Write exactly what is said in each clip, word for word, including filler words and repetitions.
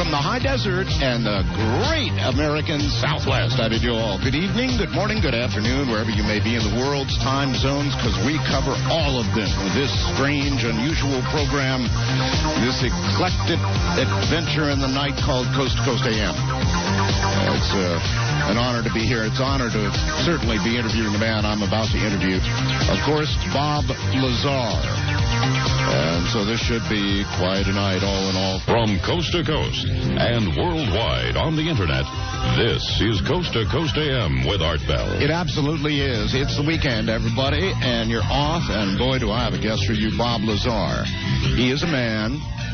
from the high desert and the great American Southwest. I bid you all good evening, good morning, good afternoon, wherever you may be in the world's time zones, because we cover all of them with this strange, unusual program, this eclectic adventure in the night called Coast to Coast A M. Uh, it's uh, an honor to be here. It's an honor to certainly be interviewing the man I'm about to interview. Of course, Bob Lazar. And so this should be quite a night, all in all. From coast to coast and worldwide on the Internet, this is Coast to Coast A M with Art Bell. It absolutely is. It's the weekend, everybody, and you're off, and boy, do I have a guest for you, Bob Lazar. He is a man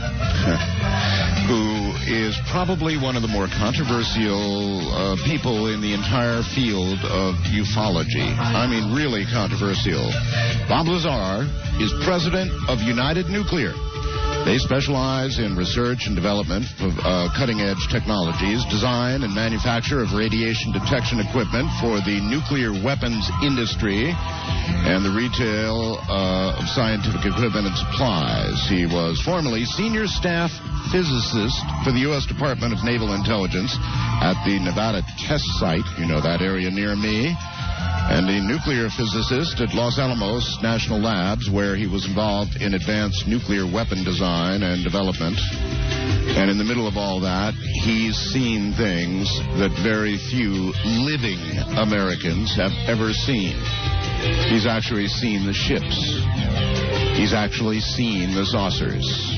who is probably one of the more controversial uh, people in the entire field of ufology. I mean, really controversial. Bob Lazar is president of United Nuclear. They specialize in research and development of uh, cutting-edge technologies, design and manufacture of radiation detection equipment for the nuclear weapons industry and the retail uh, of scientific equipment and supplies. He was formerly senior staff physicist for the U S Department of Naval Intelligence at the Nevada Test Site, you know, that area near me, and a nuclear physicist at Los Alamos National Labs, where he was involved in advanced nuclear weapon design and development. And in the middle of all that, he's seen things that very few living Americans have ever seen. He's actually seen the ships. He's actually seen the saucers.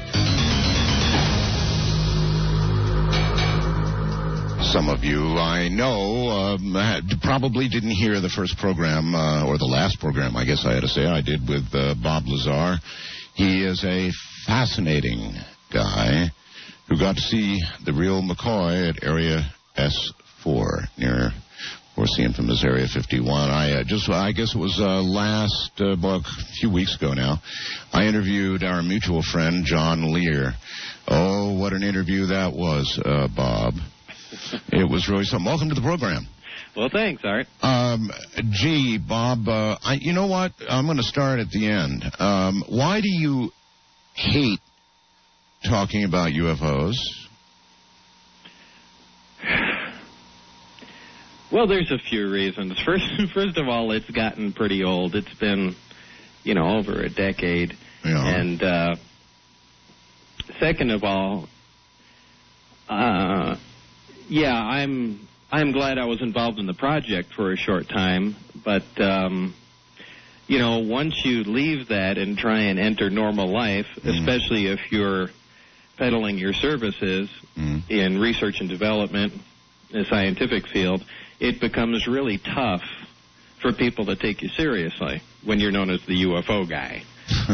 Some of you, I know, um, probably didn't hear the first program, uh, or the last program, I guess I had to say, I did with uh, Bob Lazar. He is a fascinating guy who got to see the real McCoy at Area S four, near, of course, the infamous Area fifty-one. I uh, just, I guess it was uh, last, uh, well, a few weeks ago now, I interviewed our mutual friend, John Lear. Oh, what an interview that was, uh, Bob. It was really something. Welcome to the program. Well, thanks, Art. Um, gee, Bob, uh, I, you know what? I'm going to start at the end. Um, why do you hate talking about U F Os? Well, there's a few reasons. First, first of all, it's gotten pretty old. It's been, you know, over a decade. Yeah. And uh, second of all, uh, yeah, I'm I'm glad I was involved in the project for a short time, but um, you know, once you leave that and try and enter normal life, mm. especially if you're peddling your services mm. in research and development, the scientific field, it becomes really tough for people to take you seriously when you're known as the U F O guy.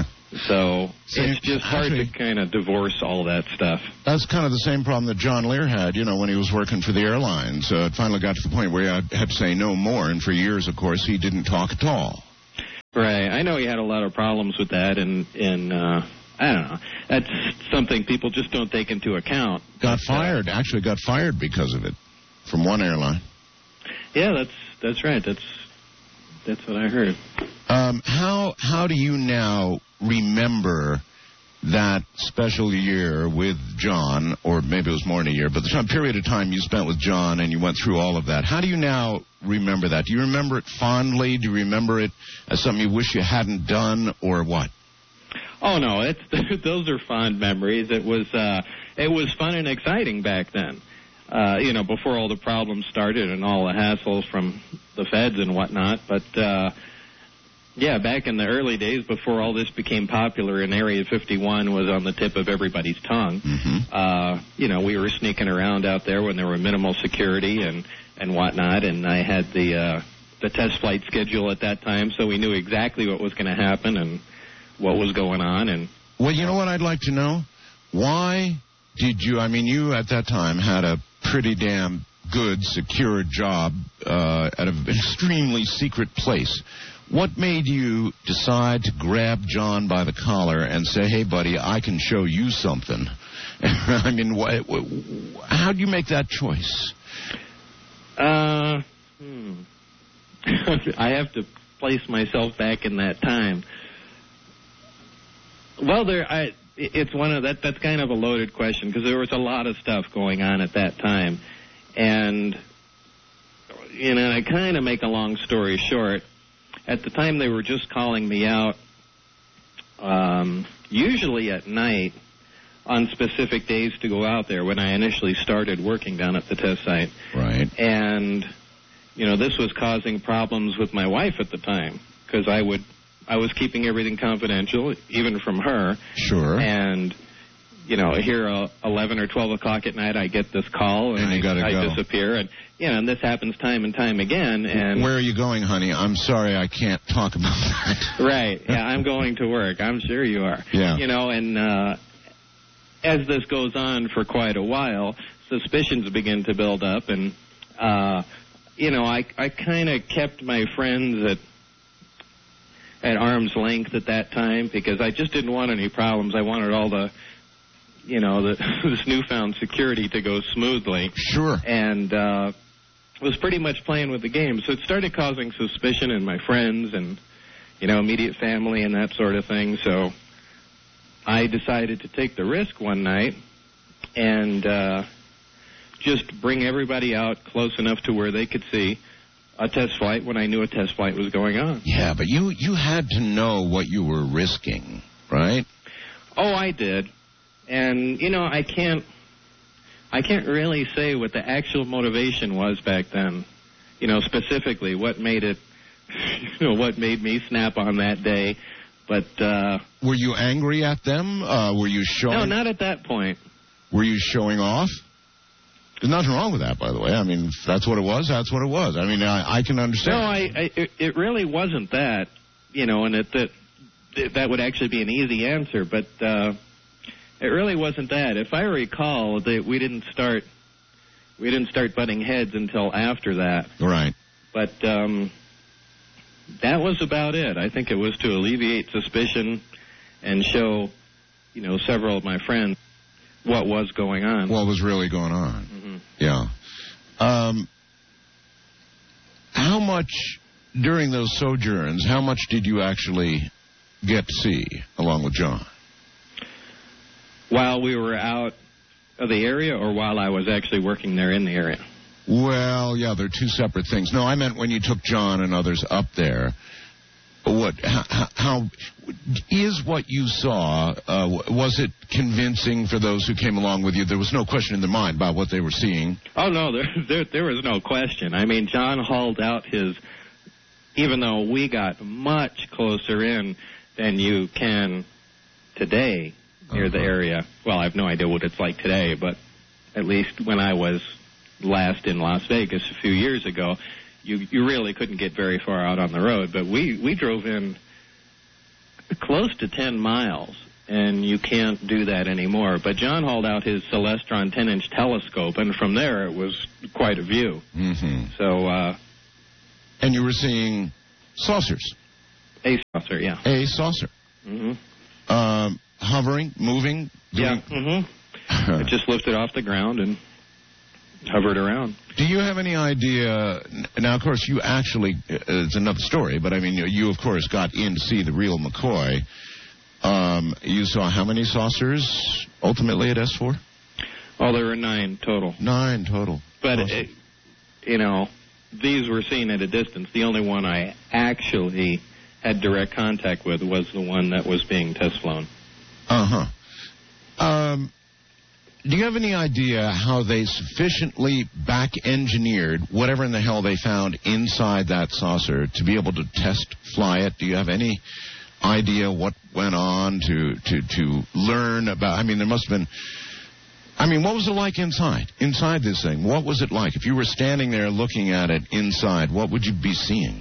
So it's just hard to kind of divorce all that stuff. That's kind of the same problem that John Lear had, you know, when he was working for the airlines. Uh, it finally got to the point where he had to say no more, and for years, of course, he didn't talk at all. Right. I know he had a lot of problems with that, and, and uh, I don't know. That's something people just don't take into account. Got but, fired. Uh, Actually got fired because of it from one airline. Yeah, that's that's right. That's that's what I heard. Um, how how do you now remember that special year with John, or maybe it was more than a year, but the time, period of time you spent with John and you went through all of that? How do you now remember that? Do you remember it fondly? Do you remember it as something you wish you hadn't done, or what? Oh no, it's those are fond memories. It was uh, it was fun and exciting back then. Uh, you know, before all the problems started and all the hassles from the feds and whatnot. But uh, yeah, back in the early days, before all this became popular, and Area fifty-one was on the tip of everybody's tongue. Mm-hmm. Uh, you know, we were sneaking around out there when there were minimal security and and whatnot. And I had the uh, the test flight schedule at that time, so we knew exactly what was going to happen and what was going on. And well, you know what I'd like to know? Why did you? I mean, you at that time had a pretty damn good, secure job uh, at an extremely secret place. What made you decide to grab John by the collar and say, hey, buddy, I can show you something? I mean, wh- wh- how do you make that choice? Uh, hmm. I have to place myself back in that time. Well, there, I, it's one of that. That's kind of a loaded question because there was a lot of stuff going on at that time, and you know, I kind of make a long story short. At the time, they were just calling me out, um, usually at night, on specific days to go out there when I initially started working down at the test site. Right. And you know, this was causing problems with my wife at the time because I would. I was keeping everything confidential, even from her. Sure. And, you know, here uh, eleven or twelve o'clock at night, I get this call, and, and you gotta I, go. I disappear. And, you know, and this happens time and time again. And where are you going, honey? I'm sorry, I can't talk about that. Right. Yeah, I'm going to work. I'm sure you are. Yeah. You know, and uh, as this goes on for quite a while, suspicions begin to build up. And, uh, you know, I, I kind of kept my friends at at arm's length at that time because I just didn't want any problems. I wanted all the, you know, the, this newfound security to go smoothly. Sure. And uh, was pretty much playing with the game. So it started causing suspicion in my friends and, you know, immediate family and that sort of thing. So I decided to take the risk one night and uh, just bring everybody out close enough to where they could see a test flight when I knew a test flight was going on. Yeah, but you, you had to know what you were risking, right? Oh, I did. And, you know, I can't I can't really say what the actual motivation was back then. You know, specifically what made it, you know, what made me snap on that day. But, uh... Were you angry at them? Uh, were you showing... No, not at that point. Were you showing off? There's nothing wrong with that, by the way. I mean, if that's what it was, that's what it was. I mean, I, I can understand. No, I, I it, it really wasn't that, you know, and it, that that would actually be an easy answer, but uh, it really wasn't that. If I recall, that we didn't start we didn't start butting heads until after that. Right. But um, that was about it. I think it was to alleviate suspicion and show, you know, several of my friends what was going on. What was really going on. Mm-hmm. Yeah. Um, how much, during those sojourns, how much did you actually get to see along with John? While we were out of the area or while I was actually working there in the area? Well, yeah, they're two separate things. No, I meant when you took John and others up there. What? How, how is what you saw? Uh, was it convincing for those who came along with you? There was no question in their mind about what they were seeing. Oh no, there there, there was no question. I mean, John hauled out his. Even though we got much closer in than you can today near uh-huh. the area. Well, I have no idea what it's like today, but at least when I was last in Las Vegas a few years ago. You you really couldn't get very far out on the road, but we, we drove in close to ten miles, and you can't do that anymore. But John hauled out his Celestron ten-inch telescope, and from there it was quite a view. Mm-hmm. So, uh... And you were seeing saucers? A saucer, yeah. A saucer. Mm-hmm. Um, hovering, moving? Doing... Yeah, mm-hmm. It just lifted off the ground and hovered around. Do you have any idea, now, of course, you actually, uh, it's another story, but, I mean, you, you, of course, got in to see the real McCoy. Um, you saw how many saucers ultimately at S four? Oh, there were nine total. Nine total. But, awesome. it, you know, these were seen at a distance. The only one I actually had direct contact with was the one that was being test flown. Uh-huh. Um... Do you have any idea how they sufficiently back-engineered whatever in the hell they found inside that saucer to be able to test fly it? Do you have any idea what went on to, to, to learn about? I mean, there must have been... I mean, what was it like inside? Inside this thing, what was it like? If you were standing there looking at it inside, what would you be seeing?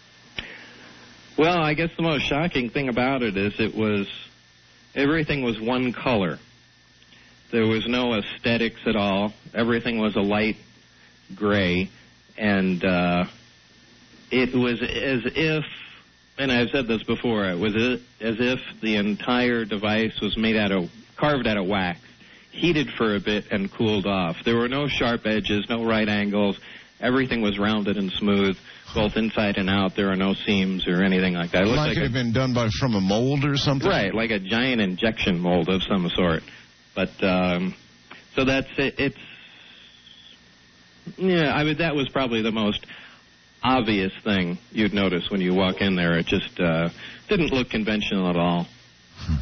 Well, I guess the most shocking thing about it is it was... Everything was one color. There was no aesthetics at all. Everything was a light gray, and uh, it was as if, and I've said this before, it was as if the entire device was made out of, carved out of wax, heated for a bit and cooled off. There were no sharp edges, no right angles. everything was rounded and smooth, both inside and out. There are no seams or anything like that. It Like, like it a, had been done by from a mold or something? right, like a giant injection mold of some sort. But um, so that's it. It's yeah. I mean, that was probably the most obvious thing you'd notice when you walk in there. It just uh, didn't look conventional at all. Hmm.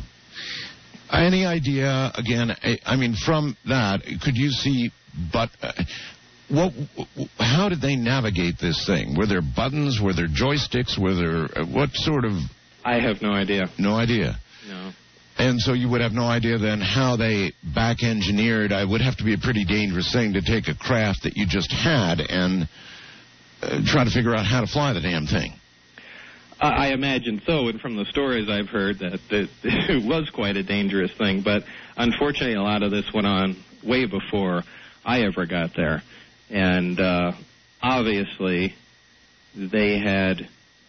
Any idea? Again, I, I mean, from that, could you see? But uh, what? How did they navigate this thing? Were there buttons? Were there joysticks? Were there uh, what sort of? I have no idea. No idea. No. And so you would have no idea then how they back-engineered. I would have to be a pretty dangerous thing to take a craft that you just had and uh, try to figure out how to fly the damn thing. Uh, I imagine so, and from the stories I've heard, that it, it was quite a dangerous thing. But unfortunately, a lot of this went on way before I ever got there. And uh, obviously, they had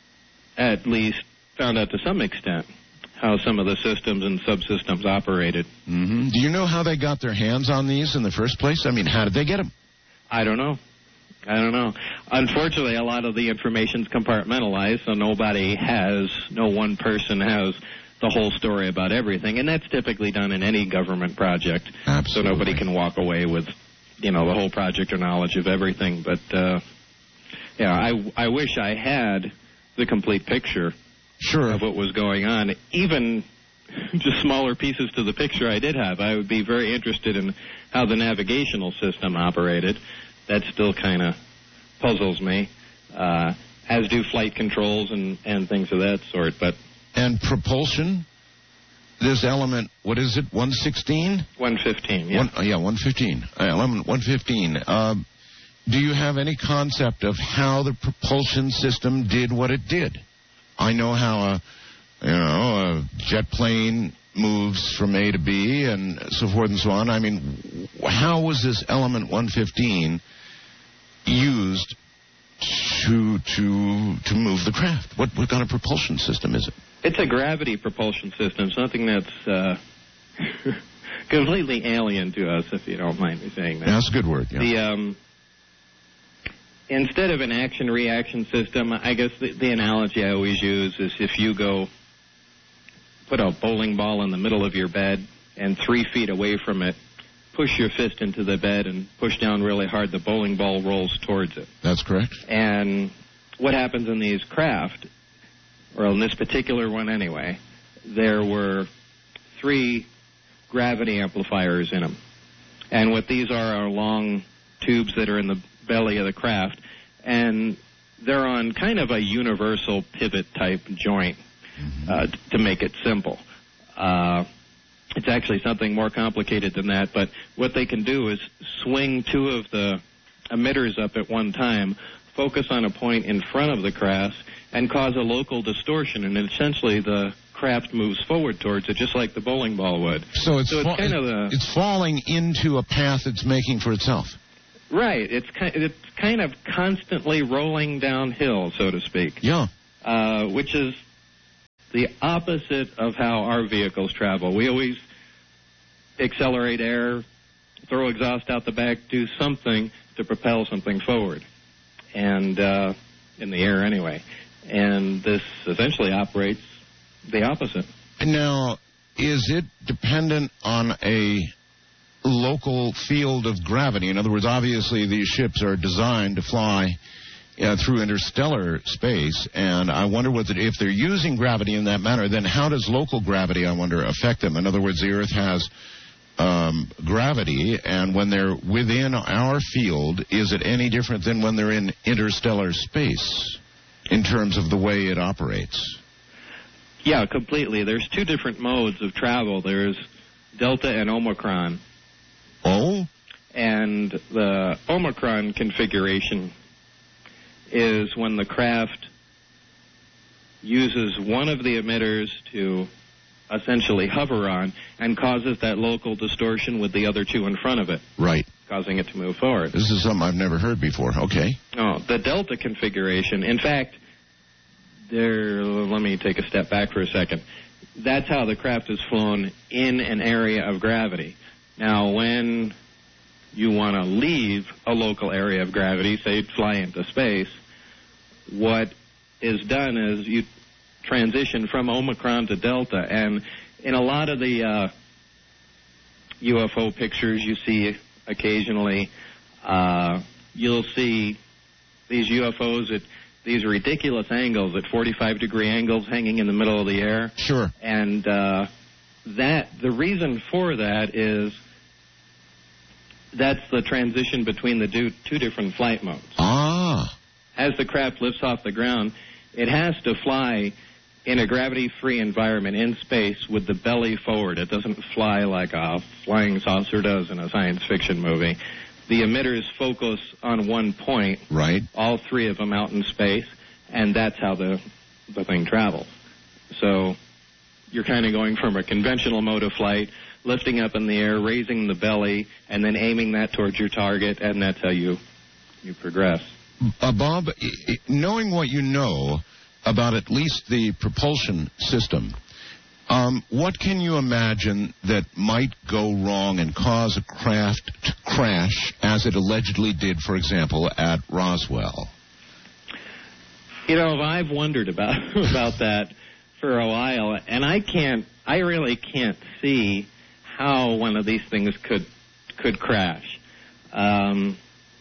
at least found out to some extent how some of the systems and subsystems operated. Mm-hmm. Do you know how they got their hands on these in the first place? I mean, how did they get them? I don't know. I don't know. Unfortunately, a lot of the information's compartmentalized, so nobody has, no one person has the whole story about everything, and that's typically done in any government project. Absolutely. So nobody can walk away with, you know, the whole project or knowledge of everything. But, uh, yeah, I, I wish I had the complete picture. Sure. Of what was going on, even just smaller pieces to the picture I did have. I would be very interested in how the navigational system operated. That still kind of puzzles me, uh, as do flight controls and, and things of that sort. But and propulsion, this element, what is it, one sixteen? one fifteen, yeah. One, uh, yeah, one fifteen. Uh, element one fifteen. Uh, do you have any concept of how the propulsion system did what it did? I know how a, you know, a jet plane moves from A to B and so forth and so on. I mean, how was this element one fifteen used to to to move the craft? What what kind of propulsion system is it? It's a gravity propulsion system, something that's uh, completely alien to us, if you don't mind me saying that. Yeah, that's a good word. Yeah. The um. Instead of an action-reaction system, I guess the, the analogy I always use is if you go put a bowling ball in the middle of your bed and three feet away from it, push your fist into the bed and push down really hard, the bowling ball rolls towards it. That's correct. And what happens in these craft, or in this particular one anyway, there were three gravity amplifiers in them. And what these are are long tubes that are in the belly of the craft, and they're on kind of a universal pivot type joint, mm-hmm. uh, t- to make it simple. Uh, it's actually something more complicated than that, but what they can do is swing two of the emitters up at one time, focus on a point in front of the craft, and cause a local distortion, and essentially the craft moves forward towards it, just like the bowling ball would. So it's, so it's fa- kind of the, it's falling into a path it's making for itself. Right. It's kind, it's kind of constantly rolling downhill, so to speak. Yeah. Uh, which is the opposite of how our vehicles travel. We always accelerate air, throw exhaust out the back, do something to propel something forward, and uh, in the air anyway. And this essentially operates the opposite. Now, is it dependent on a local field of gravity? In other words, obviously these ships are designed to fly uh, through interstellar space, and I wonder what the, if they're using gravity in that manner, then how does local gravity, I wonder, affect them? In other words, the Earth has um, gravity, and when they're within our field, is it any different than when they're in interstellar space in terms of the way it operates? Yeah, completely. There's two different modes of travel. There's Delta and Omicron. Oh? And the Omicron configuration is when the craft uses one of the emitters to essentially hover on and causes that local distortion with the other two in front of it. Right. Causing it to move forward. This is something I've never heard before. Okay. Oh, the Delta configuration, in fact, there, let me take a step back for a second. That's how the craft is flown in an area of gravity. Now, when you want to leave a local area of gravity, say fly into space, what is done is you transition from Omicron to Delta. And in a lot of the uh, U F O pictures you see occasionally, uh, you'll see these U F Os at these ridiculous angles, at forty-five degree angles, hanging in the middle of the air. Sure. And uh, that the reason for that is that's the transition between the two, two different flight modes. Ah. As the craft lifts off the ground, it has to fly in a gravity-free environment in space with the belly forward. It doesn't fly like a flying saucer does in a science fiction movie. The emitters focus on one point, right? All three of them out in space, and that's how the the thing travels. So you're kind of going from a conventional mode of flight, lifting up in the air, raising the belly, and then aiming that towards your target, and that's how you you progress. Uh, Bob, knowing what you know about at least the propulsion system, um, what can you imagine that might go wrong and cause a craft to crash, as it allegedly did, for example, at Roswell? You know, I've wondered about about that for a while, and I can't, I really can't see how one of these things could could crash. Um,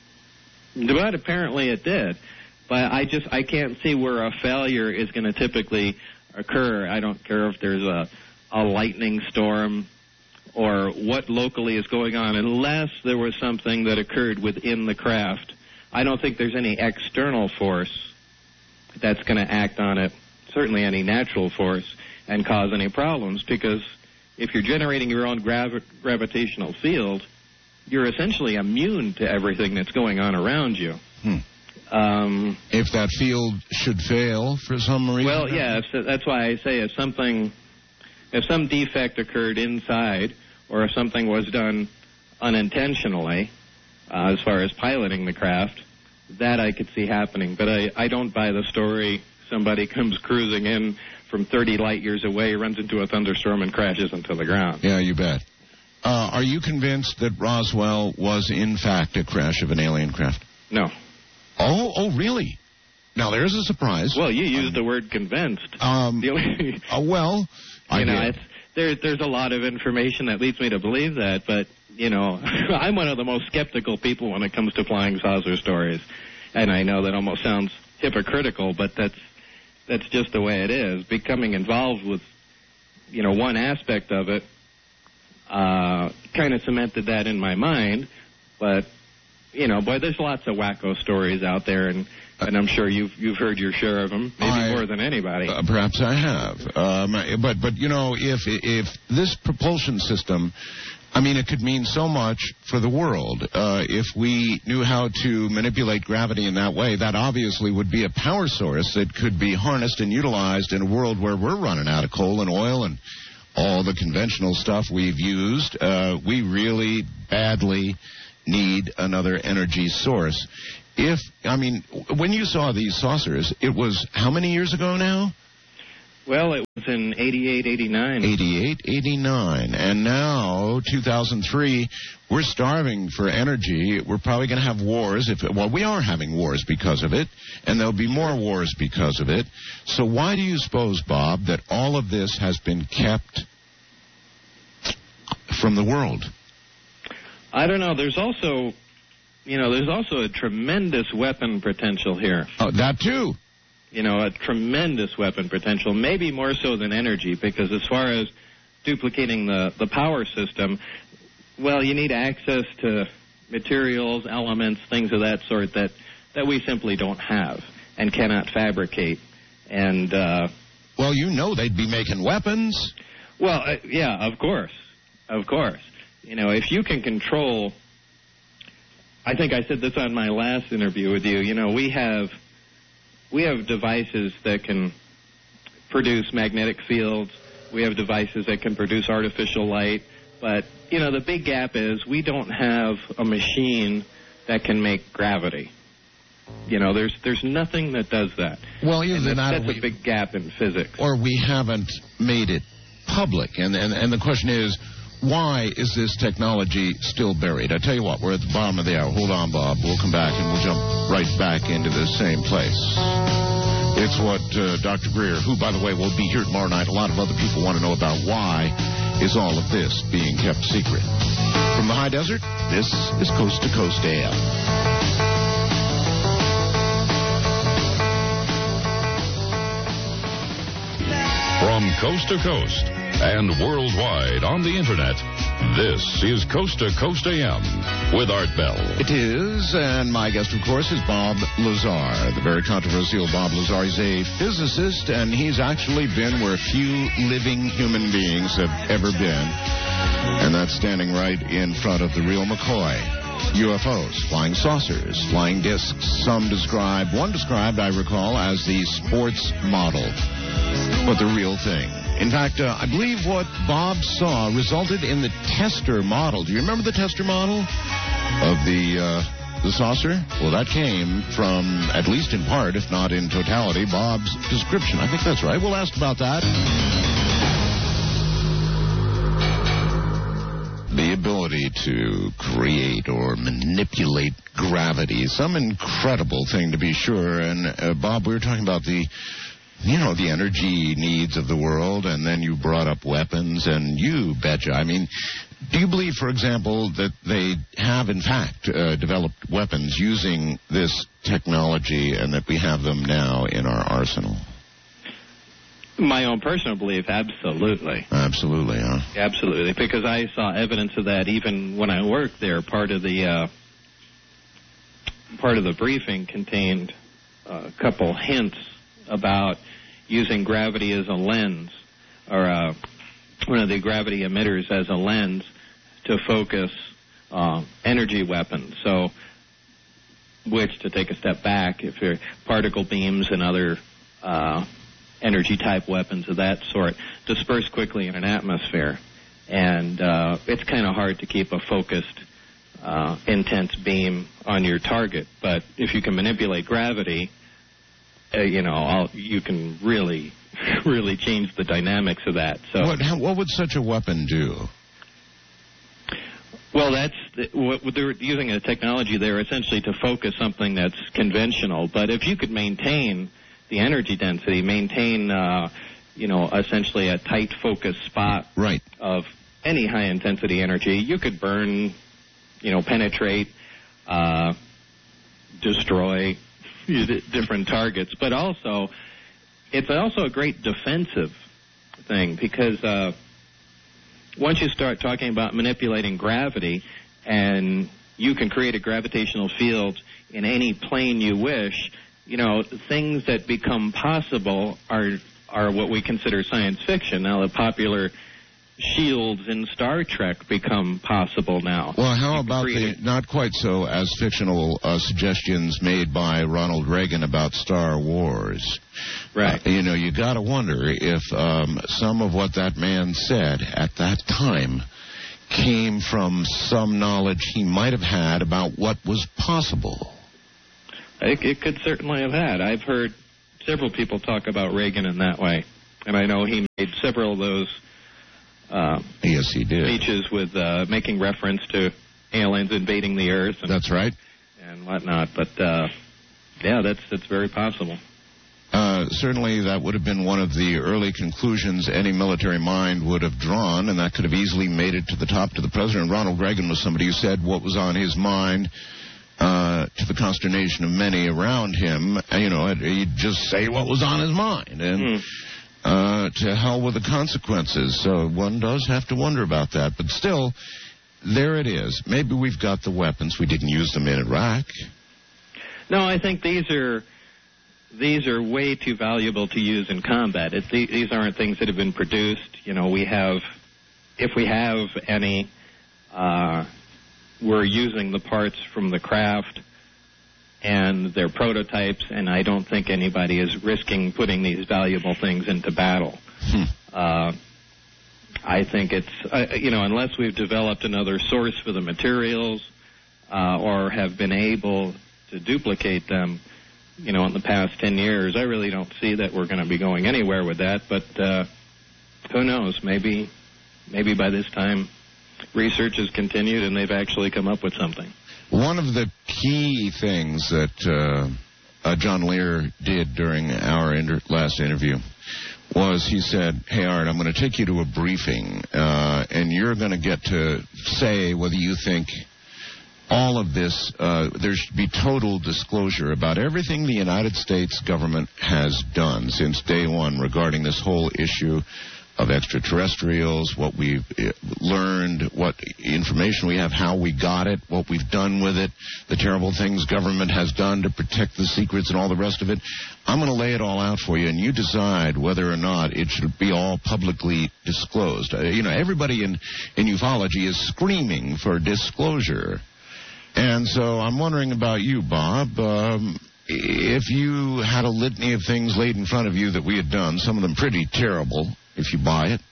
but apparently it did. But I just, I can't see where a failure is going to typically occur. I don't care if there's a, a lightning storm or what locally is going on, unless there was something that occurred within the craft. I don't think there's any external force that's going to act on it, certainly any natural force, and cause any problems, because if you're generating your own gravi- gravitational field, you're essentially immune to everything that's going on around you. Hmm. Um, if that field should fail for some reason? Well, yeah, if, that's why I say if something, if some defect occurred inside, or if something was done unintentionally, uh, as far as piloting the craft, that I could see happening. But I, I don't buy the story somebody comes cruising in from thirty light years away, runs into a thunderstorm, and crashes into the ground. Yeah, you bet. Uh, are you convinced that Roswell was, in fact, a crash of an alien craft? No. Oh, oh, really? Now, there's a surprise. Well, you used um, the word convinced. Um, the only, uh, well, I you know, did. It's, there, there's a lot of information that leads me to believe that, but, you know, I'm one of the most skeptical people when it comes to flying saucer stories. And I know that almost sounds hypocritical, but that's that's just the way it is. Becoming involved with, you know, one aspect of it uh, kind of cemented that in my mind, but... You know, boy, there's lots of wacko stories out there, and, and I'm sure you've you've heard your share of them, maybe I, more than anybody. Uh, perhaps I have. Um, but, but you know, if if this propulsion system, I mean, it could mean so much for the world. Uh, if we knew how to manipulate gravity in that way, that obviously would be a power source that could be harnessed and utilized in a world where we're running out of coal and oil and all the conventional stuff we've used. Uh, we really badly need another energy source. If, I mean, when you saw these saucers, it was how many years ago now? Well, it was in eighty-eight, eighty-nine. eighty-eight, eighty-nine. And now, two thousand three, we're starving for energy. We're probably going to have wars. If Well, we are having wars because of it, and there'll be more wars because of it. So why do you suppose, Bob, that all of this has been kept from the world? I don't know. There's also, you know, there's also a tremendous weapon potential here. Oh, that too. You know, a tremendous weapon potential, maybe more so than energy, because as far as duplicating the, the power system, well, you need access to materials, elements, things of that sort that, that we simply don't have and cannot fabricate. And, uh... Well, you know they'd be making weapons. Well, uh, yeah, of course. Of course. You know, if you can control, I think I said this on my last interview with you, you know, we have we have devices that can produce magnetic fields. We have devices that can produce artificial light. But, you know, the big gap is we don't have a machine that can make gravity. You know, there's there's nothing that does that. Well, either that, that that's we, a big gap in physics. Or we haven't made it public. And, and, and the question is, why is this technology still buried? I tell you what, we're at the bottom of the hour. Hold on, Bob. We'll come back and we'll jump right back into the same place. It's what uh, Doctor Greer, who, by the way, will be here tomorrow night. A lot of other people want to know about why is all of this being kept secret. From the high desert, this is Coast to Coast A M. From coast to coast and worldwide on the Internet, this is Coast to Coast A M with Art Bell. It is, and my guest, of course, is Bob Lazar, the very controversial Bob Lazar. He's a physicist, and he's actually been where few living human beings have ever been, and that's standing right in front of the real McCoy. U F Os, flying saucers, flying discs. Some describe, one described, I recall, as the sports model, but the real thing. In fact, uh, I believe what Bob saw resulted in the tester model. Do you remember the tester model of the uh, the saucer? Well, that came from, at least in part, if not in totality, Bob's description. I think that's right. We'll ask about that. The ability to create or manipulate gravity, some incredible thing to be sure. And, uh, Bob, we were talking about the... you know, the energy needs of the world, and then you brought up weapons, and you betcha. I mean, do you believe, for example, that they have, in fact, uh, developed weapons using this technology and that we have them now in our arsenal? My own personal belief, absolutely. Absolutely, huh? Absolutely, because I saw evidence of that even when I worked there. Part of the, uh, part of the briefing contained a couple hints about using gravity as a lens, or uh, one of the gravity emitters as a lens to focus uh, energy weapons. So, which, to take a step back, if you're particle beams and other uh, energy-type weapons of that sort disperse quickly in an atmosphere, and uh, it's kind of hard to keep a focused, uh, intense beam on your target. But if you can manipulate gravity, Uh, you know, I'll, you can really, really change the dynamics of that. So, what, how, what would such a weapon do? Well, that's the, what they're using a technology there essentially to focus something that's conventional. But if you could maintain the energy density, maintain, uh, you know, essentially a tight focus spot right. of any high intensity energy, you could burn, you know, penetrate, uh, destroy different targets, but also it's also a great defensive thing, because uh, once you start talking about manipulating gravity, and you can create a gravitational field in any plane you wish, you know, things that become possible are are what we consider science fiction. Now, the popular shields in Star Trek become possible now. Well, how about the not quite so as fictional uh, suggestions made by Ronald Reagan about Star Wars? Right. Uh, you know, you got to wonder if um, some of what that man said at that time came from some knowledge he might have had about what was possible. It, it could certainly have had. I've heard several people talk about Reagan in that way, and I know he made several of those Uh, yes, he did. Speeches with uh, making reference to aliens invading the Earth. And, that's right. And whatnot. But, uh, yeah, that's that's very possible. Uh, certainly that would have been one of the early conclusions any military mind would have drawn, and that could have easily made it to the top to the president. Ronald Reagan was somebody who said what was on his mind, uh, to the consternation of many around him. You know, he'd just say what was on his mind. And... Mm. Uh, to hell with the consequences. So one does have to wonder about that. But still, there it is. Maybe we've got the weapons. We didn't use them in Iraq. No, I think these are these are way too valuable to use in combat. It, these aren't things that have been produced. You know, we have, if we have any, uh, we're using the parts from the craft and their prototypes, and I don't think anybody is risking putting these valuable things into battle. Hmm. Uh, I think it's, uh, you know, unless we've developed another source for the materials uh, or have been able to duplicate them, you know, in the past ten years, I really don't see that we're going to be going anywhere with that. But uh, who knows? Maybe, maybe by this time research has continued, and they've actually come up with something. One of the key things that uh, uh, John Lear did during our inter- last interview was he said, hey, Art, I'm going to take you to a briefing, uh, and you're going to get to say whether you think all of this, uh, there should be total disclosure about everything the United States government has done since day one regarding this whole issue of extraterrestrials, what we've learned, what information we have, how we got it, what we've done with it, the terrible things government has done to protect the secrets and all the rest of it. I'm going to lay it all out for you, and you decide whether or not it should be all publicly disclosed. Uh, you know, everybody in, in ufology is screaming for disclosure. And so I'm wondering about you, Bob. Um, if you had a litany of things laid in front of you that we had done, some of them pretty terrible, if you buy it,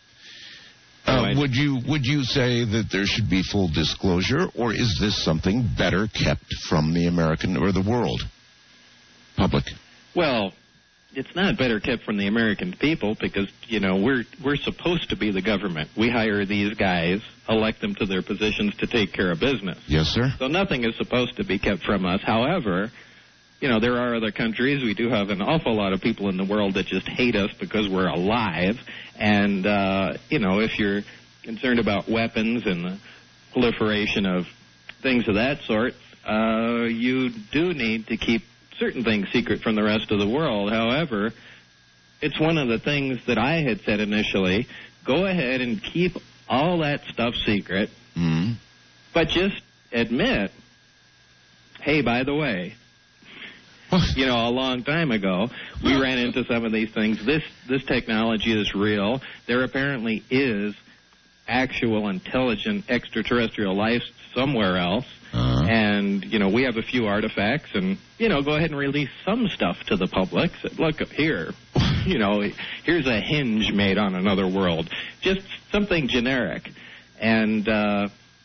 uh, right. would you would you say that there should be full disclosure, or is this something better kept from the American or the world public? Well, it's not better kept from the American people because, you know, we're we're supposed to be the government. We hire these guys, elect them to their positions to take care of business. Yes, sir. So nothing is supposed to be kept from us. However, you know, there are other countries. We do have an awful lot of people in the world that just hate us because we're alive. And, uh, you know, if you're concerned about weapons and the proliferation of things of that sort, uh, you do need to keep certain things secret from the rest of the world. However, it's one of the things that I had said initially, go ahead and keep all that stuff secret, mm-hmm. but just admit, hey, by the way, you know, a long time ago, we ran into some of these things. This this technology is real. There apparently is actual intelligent extraterrestrial life somewhere else. Uh-huh. And, you know, we have a few artifacts. And, you know, go ahead and release some stuff to the public. So, look, here, you know, here's a hinge made on another world. Just something generic. And, uh,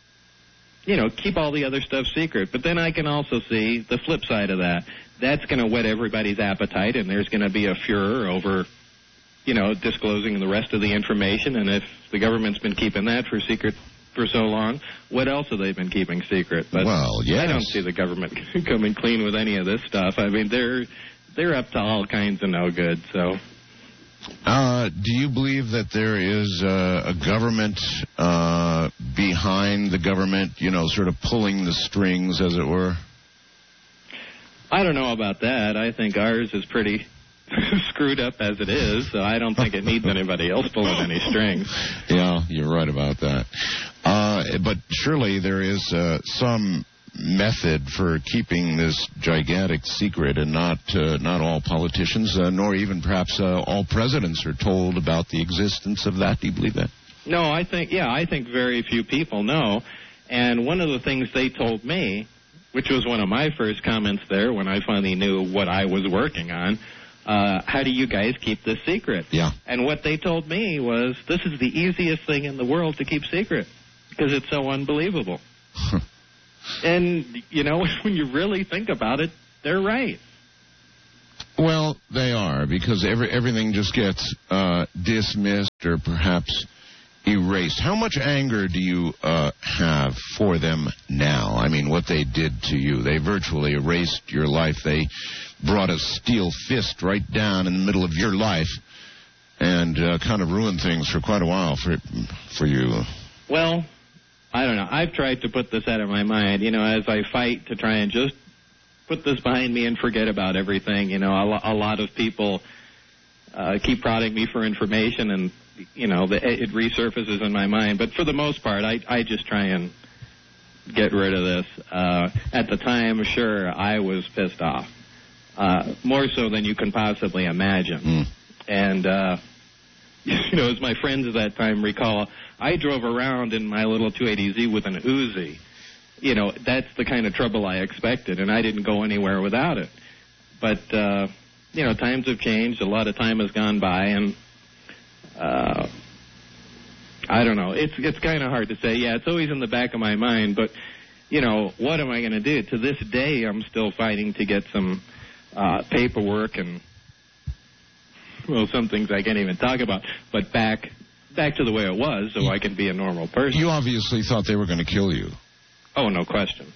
you know, keep all the other stuff secret. But then I can also see the flip side of that. That's going to whet everybody's appetite, and there's going to be a furor over, you know, disclosing the rest of the information. And if the government's been keeping that for secret for so long, what else have they been keeping secret? But well, yes. I don't see the government coming clean with any of this stuff. I mean, they're they're up to all kinds of no good. So, uh, do you believe that there is uh, a government uh, behind the government, you know, sort of pulling the strings, as it were? I don't know about that. I think ours is pretty screwed up as it is, so I don't think it needs anybody else pulling any strings. Yeah, you're right about that. Uh, but surely there is uh, some method for keeping this gigantic secret, and not uh, not all politicians, uh, nor even perhaps uh, all presidents are told about the existence of that. Do you believe that? No, I think, yeah, I think very few people know. And one of the things they told me, which was one of my first comments there when I finally knew what I was working on, uh, how do you guys keep this secret? Yeah. And what they told me was, this is the easiest thing in the world to keep secret because it's so unbelievable. And, you know, when you really think about it, they're right. Well, they are, because every, everything just gets uh, dismissed or perhaps erased. How much anger do you uh, have for them now? I mean, what they did to you. They virtually erased your life. They brought a steel fist right down in the middle of your life and uh, kind of ruined things for quite a while for for you. Well, I don't know. I've tried to put this out of my mind, you know, as I fight to try and just put this behind me and forget about everything. You know, a, lo- a lot of people uh, keep prodding me for information, and you know, the, it resurfaces in my mind. But for the most part, I, I just try and get rid of this. Uh, at the time, sure, I was pissed off. Uh, more so than you can possibly imagine. Mm. And, uh, you know, as my friends at that time recall, I drove around in my little two eighty Z with an Uzi. You know, that's the kind of trouble I expected, and I didn't go anywhere without it. But, uh, you know, times have changed. A lot of time has gone by, and Uh, I don't know. It's it's kind of hard to say. Yeah, it's always in the back of my mind. But, you know, what am I going to do? To this day, I'm still fighting to get some uh, paperwork and, well, some things I can't even talk about. But back back to the way it was, so I can be a normal person. You obviously thought they were going to kill you. Oh, no question.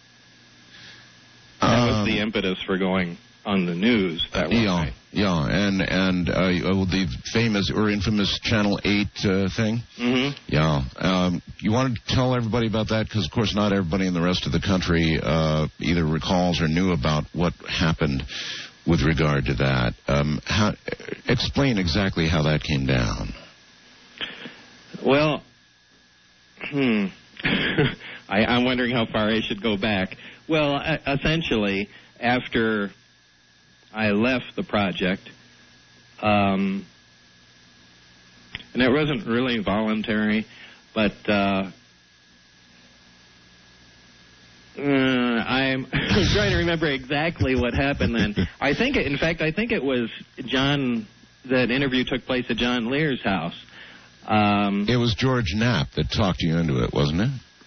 That um, was the impetus for going on the news that one yeah, night. Yeah, and and uh, the famous or infamous Channel eight uh, thing. Mm-hmm. Yeah. Um, you want to tell everybody about that? Because, of course, not everybody in the rest of the country uh, either recalls or knew about what happened with regard to that. Um, how, explain exactly how that came down. Well, hmm. I, I'm wondering how far I should go back. Well, uh, essentially, after I left the project, um, and it wasn't really voluntary, but uh, uh, I'm trying to remember exactly what happened then. I think, it, in fact, I think it was John, that interview took place at John Lear's house. Um, it was George Knapp that talked you into it, wasn't it?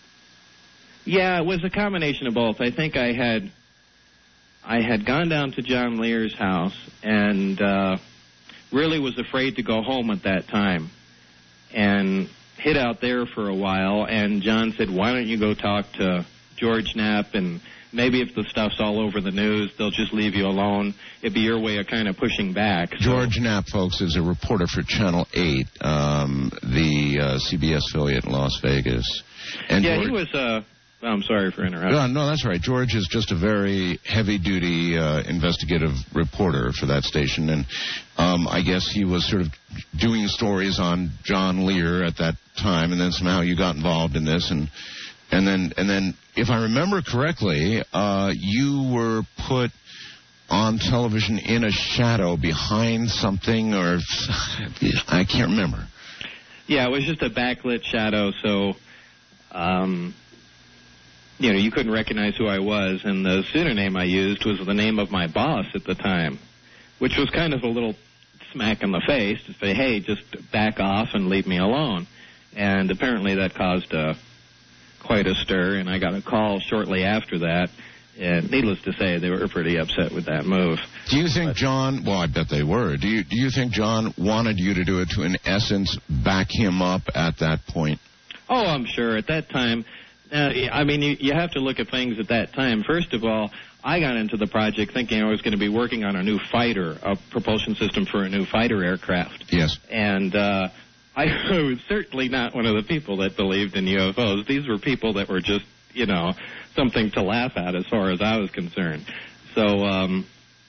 Yeah, it was a combination of both. I think I had I had gone down to John Lear's house and uh, really was afraid to go home at that time, and hid out there for a while. And John said, "Why don't you go talk to George Knapp, and maybe if the stuff's all over the news, they'll just leave you alone. It'd be your way of kind of pushing back." So, George Knapp, folks, is a reporter for Channel eight, um, the uh, C B S affiliate in Las Vegas. And yeah, George, he was... Uh, I'm sorry for interrupting. No, no, that's right. George is just a very heavy-duty uh, investigative reporter for that station, and um, I guess he was sort of doing stories on John Lear at that time, and then somehow you got involved in this, and and then and then, if I remember correctly, uh, you were put on television in a shadow behind something, or I can't remember. Yeah, it was just a backlit shadow, so. Um, You know, you couldn't recognize who I was, and the pseudonym I used was the name of my boss at the time, which was kind of a little smack in the face to say, hey, just back off and leave me alone. And apparently that caused a, quite a stir, and I got a call shortly after that, and needless to say, they were pretty upset with that move. Do you think but, John, well, I bet they were, do you, do you think John wanted you to do it to, in essence, back him up at that point? Oh, I'm sure. At that time... Uh, I mean, you, you have to look at things at that time. First of all, I got into the project thinking I was going to be working on a new fighter, a propulsion system for a new fighter aircraft. Yes. And uh, I was certainly not one of the people that believed in U F Os. These were people that were just, you know, something to laugh at as far as I was concerned. So um,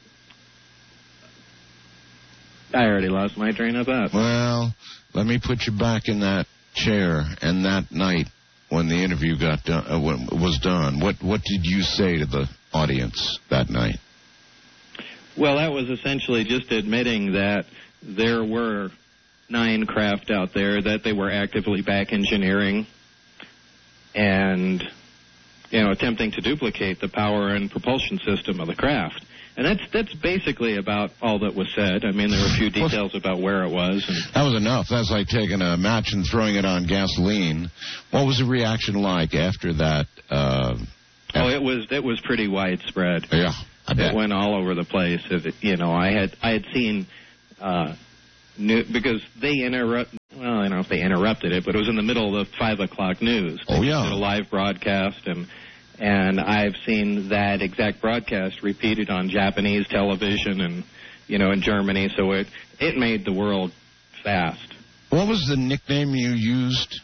I already lost my train of thought. Well, let me put you back in that chair, and that night, when the interview got done, uh, was done, what what did you say to the audience that night? Well, that was essentially just admitting that there were nine craft out there, that they were actively back engineering and, you know, attempting to duplicate the power and propulsion system of the craft. And that's that's basically about all that was said. I mean, there were a few details about where it was. And that was enough. That's like taking a match and throwing it on gasoline. What was the reaction like after that? Uh, oh, it was it was pretty widespread. Yeah, I bet. It went all over the place. It, you know, I had I had seen uh, new, because they interrupt. Well, I don't know if they interrupted it, but it was in the middle of the five o'clock news. Oh They yeah, did a live broadcast and. And I've seen that exact broadcast repeated on Japanese television and, you know, in Germany. So it it made the world fast. What was the nickname you used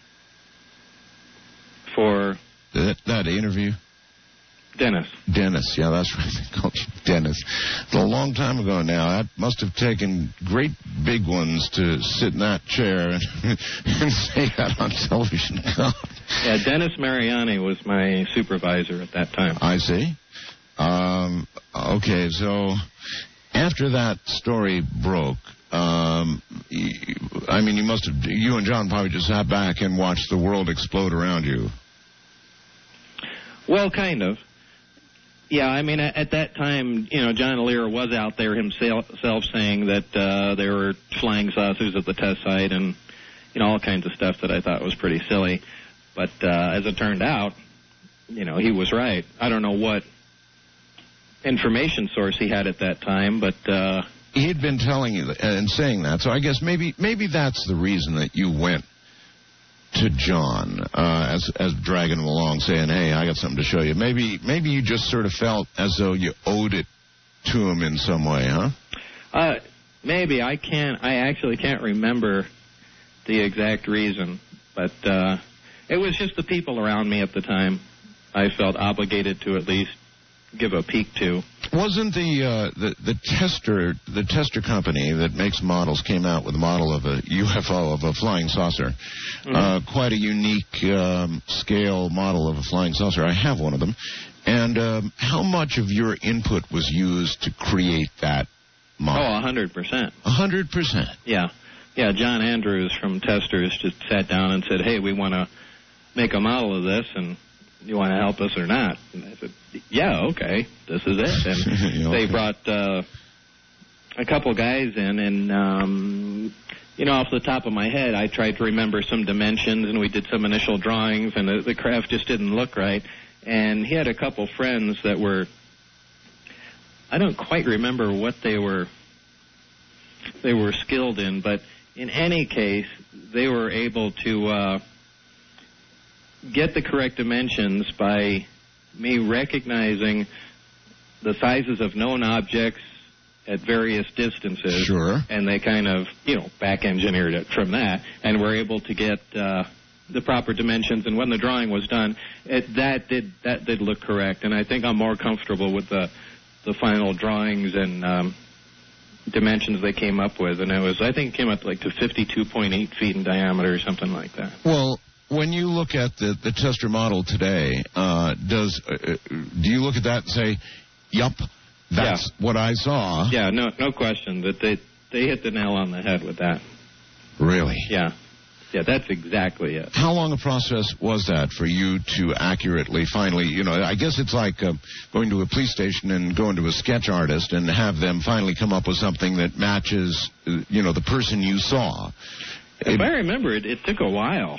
for that, that interview? Dennis. Dennis, yeah, that's right. They called you Dennis. It's a long time ago now. That must have taken great big ones to sit in that chair and, and say that on television. God. Yeah, Dennis Mariani was my supervisor at that time. I see. Um, okay, so after that story broke, um, you, I mean, you must have, you and John probably just sat back and watched the world explode around you. Well, kind of. Yeah, I mean, at, at that time, you know, John Lear was out there himself saying that uh, there were flying saucers at the test site and, you know, all kinds of stuff that I thought was pretty silly. But uh, as it turned out, you know, he was right. I don't know what information source he had at that time, but uh, he had been telling you and saying that, so I guess maybe maybe that's the reason that you went to John uh, as as dragging him along, saying, "Hey, I got something to show you." Maybe maybe you just sort of felt as though you owed it to him in some way, huh? Uh, maybe I can't. I actually can't remember the exact reason, but uh, it was just the people around me at the time. I felt obligated to at least give a peek to. Wasn't the uh, the the tester the tester company that makes models came out with a model of a U F O, of a flying saucer, mm-hmm. uh, quite a unique um, scale model of a flying saucer. I have one of them. And um, how much of your input was used to create that model? Oh, a hundred percent. A hundred percent. Yeah, yeah. John Andrews from Testers just sat down and said, "Hey, we want to make a model of this, and you want to help us or not?" And I said, "Yeah, okay, this is it." And okay. They brought uh, a couple guys in, and um, you know, off the top of my head, I tried to remember some dimensions, and we did some initial drawings, and the, the craft just didn't look right. And he had a couple friends that were, I don't quite remember what they were they were skilled in, but in any case, they were able to uh, get the correct dimensions by me recognizing the sizes of known objects at various distances. Sure. And they kind of, you know, back-engineered it from that, and were able to get uh, the proper dimensions. And when the drawing was done, it, that did that did look correct. And I think I'm more comfortable with the the final drawings and um, dimensions they came up with. And it was, I think, it came up like to fifty-two point eight feet in diameter or something like that. Well, when you look at the, the tester model today, uh, does uh, do you look at that and say, "Yup, that's yeah. what I saw"? Yeah, no, no question. That they they hit the nail on the head with that. Really? Yeah, yeah, that's exactly it. How long a process was that for you to accurately, finally, you know? I guess it's like uh, going to a police station and going to a sketch artist and have them finally come up with something that matches, uh, you know, the person you saw. If it, I remember, it, it took a while.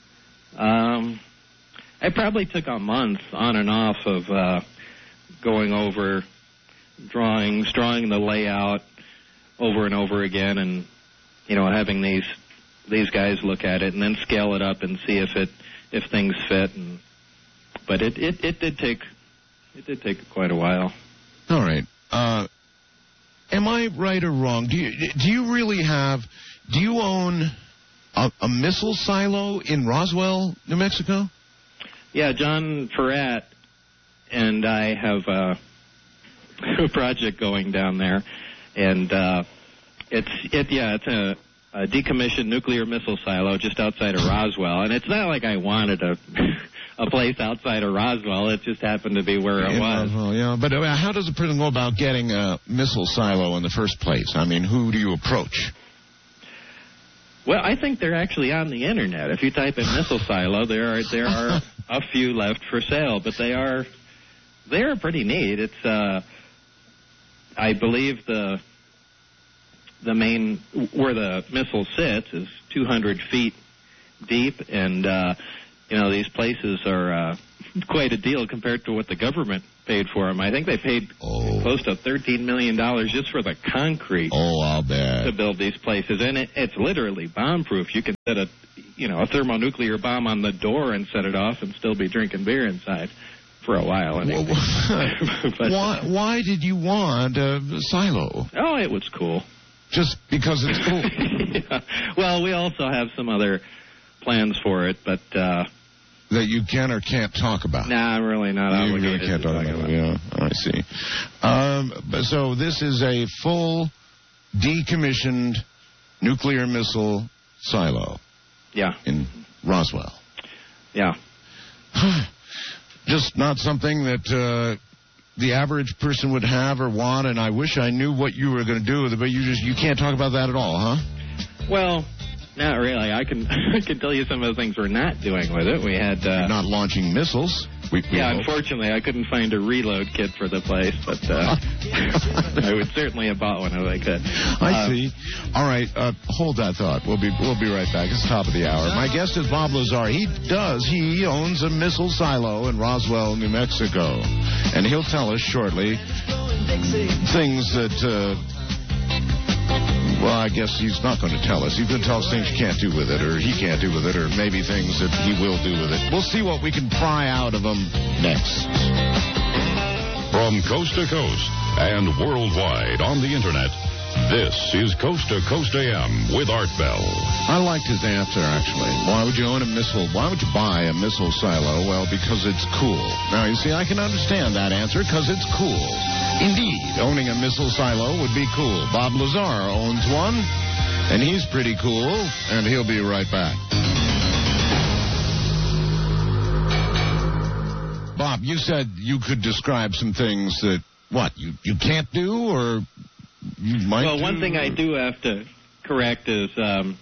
Um, it probably took a month on and off of uh, going over drawings, drawing the layout over and over again, and you know, having these these guys look at it and then scale it up and see if it if things fit. And but it, it, it did take it did take quite a while. All right. Uh, am I right or wrong? Do you do you really have? Do you own A, a missile silo in Roswell, New Mexico? Yeah, John Ferrat and I have uh, a project going down there, and uh, it's it yeah it's a, a decommissioned nuclear missile silo just outside of Roswell, and it's not like I wanted a a place outside of Roswell. It just happened to be where it in was. Roswell, yeah, but uh, how does a person go about getting a missile silo in the first place? I mean, who do you approach? Well, I think they're actually on the internet. If you type in missile silo, there are there are a few left for sale, but they are they are pretty neat. It's uh, I believe the the main where the missile sits is two hundred feet deep, and uh, you know, these places are uh, quite a deal compared to what the government paid for them. I think they paid oh. close to thirteen million dollars just for the concrete. Oh, I'll bet. To build these places, and it, it's literally bomb-proof. You can set a, you know, a thermonuclear bomb on the door and set it off, and still be drinking beer inside for a while. Anyway. but, why? Why did you want a silo? Oh, it was cool. Just because it's cool. yeah. Well, we also have some other plans for it, but. Uh, That you can or can't talk about. Nah, I'm really not you obligated really can't to talk talk about about it. Yeah, I see. Um, but so this is a full decommissioned nuclear missile silo. Yeah. In Roswell. Yeah. Just not something that uh, the average person would have or want, and I wish I knew what you were going to do with it, but you just you can't talk about that at all, huh? Well, not really. I can I can tell you some of the things we're not doing with it. We had uh, You're not launching missiles. We, we yeah, hope. Unfortunately, I couldn't find a reload kit for the place, but uh, I would certainly have bought one if I could. I uh, see. All right, uh, hold that thought. We'll be we'll be right back. It's the top of the hour. My guest is Bob Lazar. He does. He owns a missile silo in Roswell, New Mexico, and he'll tell us shortly things that. Uh, Well, I guess he's not going to tell us. He's going to tell us things you can't do with it, or he can't do with it, or maybe things that he will do with it. We'll see what we can pry out of him next. From coast to coast and worldwide on the Internet, this is Coast to Coast A M with Art Bell. I liked his answer, actually. Why would you own a missile? Why would you buy a missile silo? Well, because it's cool. Now, you see, I can understand that answer because it's cool. Indeed, owning a missile silo would be cool. Bob Lazar owns one, and he's pretty cool, and he'll be right back. Bob, you said you could describe some things that, what, you, you can't do, or you might Well, do, one thing or... I do have to correct is um,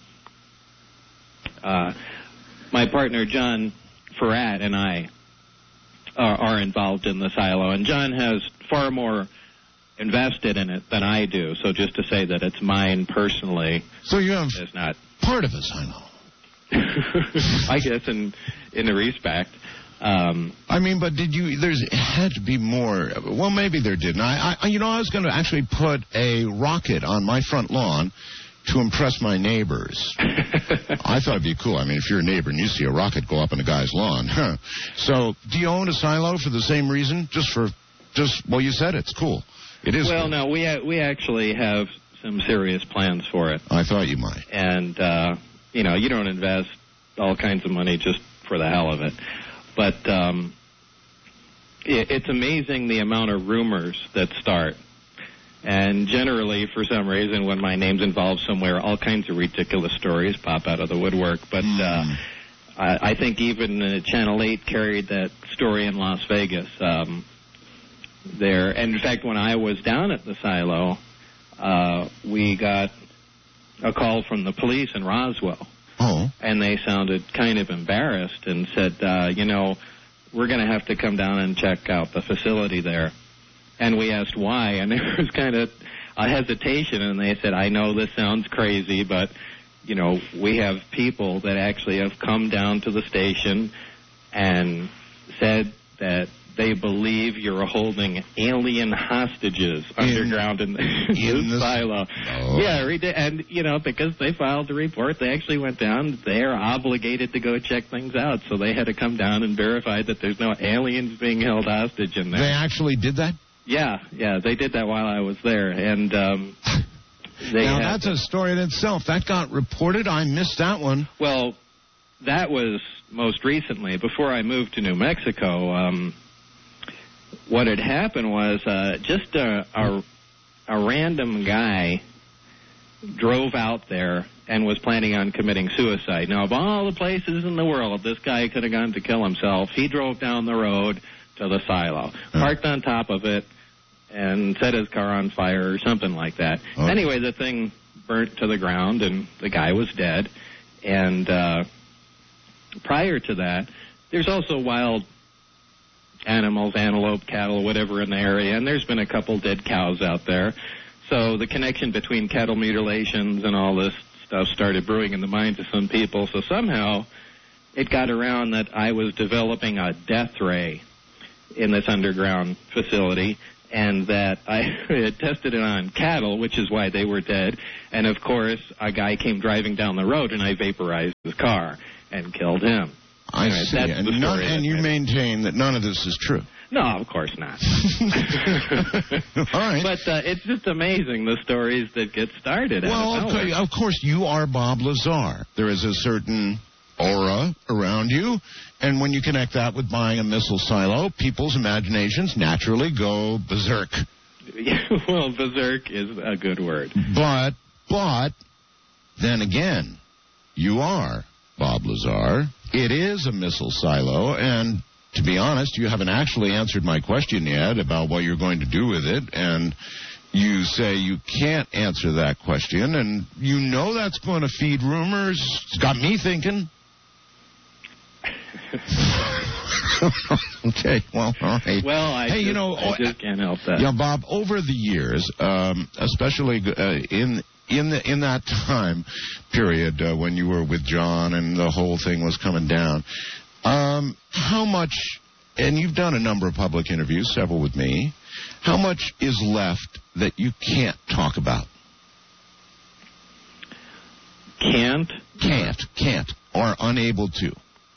uh, my partner, John Farrat, and I are, are involved in the silo, and John has far more invested in it than I do. So just to say that it's mine personally, so you have is not part of a silo. I guess in in a respect. Um, I mean, but did you? There's it had to be more. Well, maybe there didn't. I, I you know, I was going to actually put a rocket on my front lawn to impress my neighbors. I thought it'd be cool. I mean, if you're a neighbor and you see a rocket go up on a guy's lawn, huh? So, do you own a silo for the same reason? Just for, just well, you said it's cool. It is. Well, cool. no, we ha- we actually have some serious plans for it. I thought you might. And uh, you know, you don't invest all kinds of money just for the hell of it. But um, it, it's amazing the amount of rumors that start. And generally, for some reason, when my name's involved somewhere, all kinds of ridiculous stories pop out of the woodwork. But mm. uh, I, I think even uh, Channel eight carried that story in Las Vegas. Um, there, and in fact, when I was down at the silo, uh, we got a call from the police in Roswell. Oh. And they sounded kind of embarrassed and said, uh, you know, we're going to have to come down and check out the facility there. And we asked why, and there was kind of a hesitation, and they said, I know this sounds crazy, but, you know, we have people that actually have come down to the station and said that they believe you're holding alien hostages in, underground in the, in the silo. Oh. Yeah, and, you know, because they filed the report, they actually went down. They're obligated to go check things out, so they had to come down and verify that there's no aliens being held hostage in there. They actually did that? Yeah, yeah, they did that while I was there, and um, they now had, that's a story in itself. That got reported. I missed that one. Well, that was most recently. Before I moved to New Mexico, um, what had happened was uh, just a, a a random guy drove out there and was planning on committing suicide. Now, of all the places in the world this guy could have gone to kill himself, he drove down the road to the silo, parked on top of it, and set his car on fire or something like that. Okay. Anyway, the thing burnt to the ground, and the guy was dead. And uh, prior to that, there's also wild animals, antelope, cattle, whatever in the area, and there's been a couple dead cows out there. So the connection between cattle mutilations and all this stuff started brewing in the minds of some people. So somehow it got around that I was developing a death ray in this underground facility, and that I had tested it on cattle, which is why they were dead. And, of course, a guy came driving down the road, and I vaporized his car and killed him. I anyway, see. That's and the none, story and you maintain that none of this is true. No, of course not. All right. But uh, it's just amazing, the stories that get started. Well, of, of course, you are Bob Lazar. There is a certain aura around you, and when you connect that with buying a missile silo, people's imaginations naturally go berserk. Well, berserk is a good word. But, but, then again, you are Bob Lazar. It is a missile silo, and to be honest, you haven't actually answered my question yet about what you're going to do with it, and you say you can't answer that question, and you know that's going to feed rumors. It's got me thinking. Okay, well, all right. Well, I, hey, just, you know, I just can't help that. Yeah, Bob, over the years, um, especially uh, in in the in that time period uh, when you were with John and the whole thing was coming down, um, how much, and you've done a number of public interviews, several with me, how much is left that you can't talk about? can't? Can't, can't, or unable to.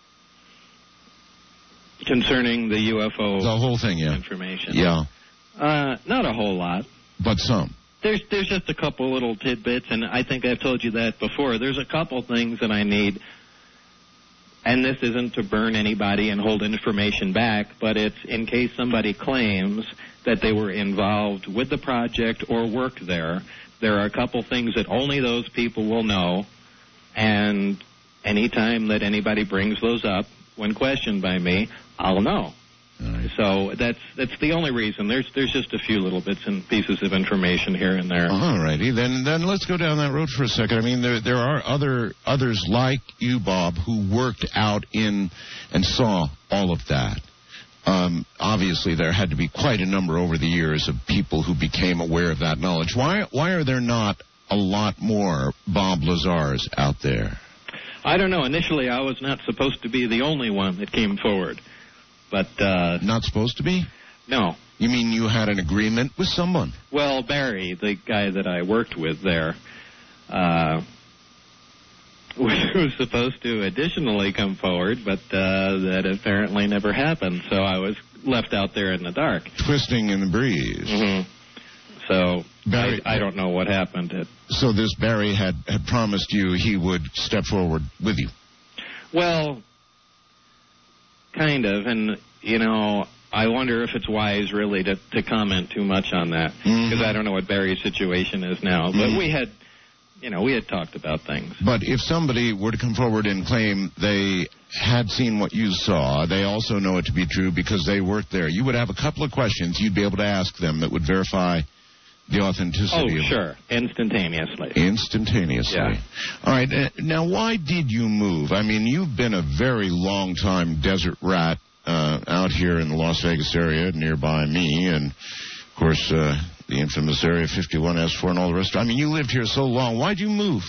Concerning the U F O The whole thing, yeah. information. Yeah. Uh, not a whole lot. But some. There's there's just a couple little tidbits, and I think I've told you that before. There's a couple things that I need, and this isn't to burn anybody and hold information back, but it's in case somebody claims that they were involved with the project or worked there. There are a couple things that only those people will know, and anytime that anybody brings those up, when questioned by me, I'll know. Right. So that's that's the only reason. There's there's just a few little bits and pieces of information here and there. All righty, then then let's go down that road for a second. I mean, there there are other others like you, Bob, who worked out in and saw all of that. Um, obviously, there had to be quite a number over the years of people who became aware of that knowledge. Why why are there not a lot more Bob Lazars out there? I don't know. Initially, I was not supposed to be the only one that came forward. But, uh... Not supposed to be? No. You mean you had an agreement with someone? Well, Barry, the guy that I worked with there, uh, was supposed to additionally come forward, but uh, that apparently never happened, so I was left out there in the dark. Twisting in the breeze. Mm-hmm. So, Barry, I, I don't know what happened. It, so this Barry had, had promised you he would step forward with you? Well... Kind of, and, you know, I wonder if it's wise, really, to, to comment too much on that, because mm-hmm. I don't know what Barry's situation is now. But mm-hmm. we had, you know, we had talked about things. But if somebody were to come forward and claim they had seen what you saw, they also know it to be true because they worked there, you would have a couple of questions you'd be able to ask them that would verify the authenticity oh, of sure. it. Instantaneously. Instantaneously. Yeah. All right. Uh, now, why did you move? I mean, you've been a very long-time desert rat uh, out here in the Las Vegas area nearby me, and, of course, uh, the infamous Area fifty-one S four and all the rest. I mean, you lived here so long. Why'd you move?